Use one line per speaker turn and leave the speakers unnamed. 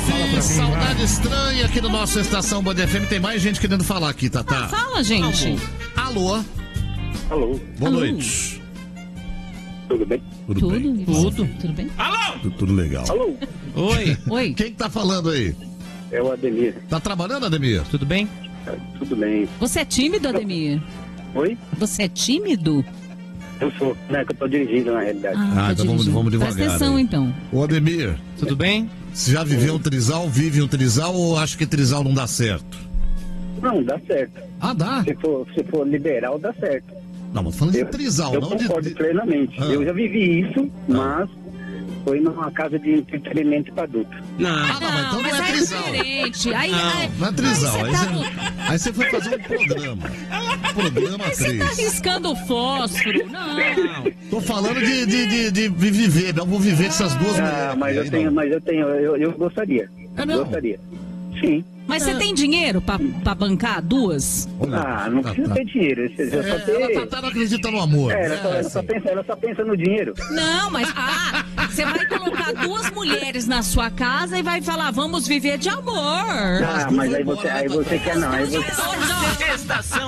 Saudade estranha aqui no nosso Estação Band FM. Tem mais gente querendo falar aqui, Tatá.
Fala, gente.
Alô.
Alô.
Boa noite.
Tudo bem?
Tudo bem?
Tudo bem?
Alô?
Tudo legal.
Alô.
Oi.
Quem que tá falando aí?
É o Ademir.
Tá trabalhando, Ademir?
Tudo bem?
Tudo bem.
Você é tímido, Ademir?
Oi?
Você é tímido?
Eu sou, né? Que eu tô dirigindo na realidade.
tá
então
dirigindo.
vamos devagar.
Presta atenção,
aí.
então.
Ô, Ademir,
Tudo bem?
você já viveu um trisal, vive um trisal ou acha que trisal não dá certo?
Não, dá certo.
Ah, dá?
Se for liberal, dá certo.
Não, mas falando de trisal,
eu
não de...
concordo plenamente.
Ah.
Eu já vivi isso, mas foi numa casa de entretenimento para adulto.
Não.
Ah, não, mas então não é trisal.
diferente.
Não é trisal.
Aí
Aí você foi fazer um programa. Programa
você
3.
tá riscando fósforo. Não.
Tô falando de viver. Não vou viver essas duas mulheres.
Mas
aí,
eu gostaria.
É mesmo?
Gostaria. Sim.
Mas você tem dinheiro pra bancar duas?
Olha,
Não precisa ter dinheiro. Você só ter...
Ela não acredita no amor.
Ela só pensa no dinheiro.
Não, mas você vai colocar duas mulheres na sua casa e vai falar, vamos viver de amor.
Mas aí você quer não. Aí você...
Estação